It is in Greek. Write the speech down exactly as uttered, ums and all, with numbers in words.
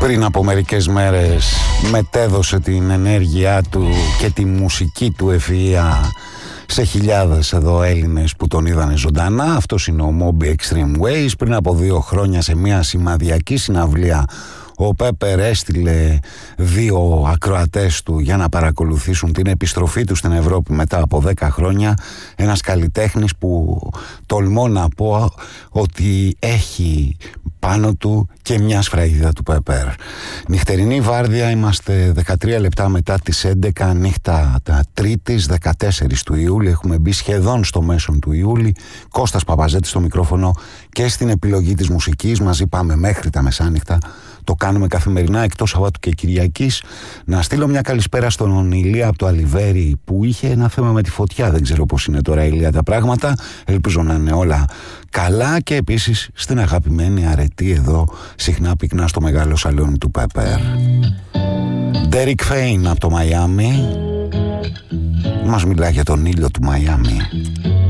πριν από μερικές μέρες μετέδωσε την ενέργειά του και τη μουσική του ευφυΐα σε χιλιάδες εδώ Έλληνες που τον είδανε ζωντανά. Αυτός είναι ο Moby Extreme Ways. Πριν από δύο χρόνια σε μια σημαδιακή συναυλία ο Πέπερ έστειλε δύο ακροατές του για να παρακολουθήσουν την επιστροφή του στην Ευρώπη μετά από δέκα χρόνια. Ένας καλλιτέχνης που τολμώ να πω ότι έχει πάνω του και μια σφραγίδα του Πέπερ. Νυχτερινή βάρδια, είμαστε δεκατρία λεπτά μετά τις έντεκα, νύχτα τα Τρίτης δεκατέσσερις του Ιούλη. Έχουμε μπει σχεδόν στο μέσον του Ιούλη. Κώστας Παπαζέτης στο μικρόφωνο και στην επιλογή της μουσικής. Μαζί πάμε μέχρι τα μεσάνυχτα. Το κάνουμε καθημερινά εκτός Σαββάτου και Κυριακής. Να στείλω μια καλησπέρα στον Ηλία από το Αλιβέρι που είχε ένα θέμα με τη φωτιά. Δεν ξέρω πώς είναι τώρα, Ηλία, τα πράγματα. Ελπίζω να είναι όλα καλά. Και επίσης στην αγαπημένη αρετή εδώ, συχνά πυκνά στο μεγάλο σαλόνι του Πέπερ. Ντέρικ Φέιν από το Μαϊάμι μας μιλάει για τον ήλιο του Μαϊάμι.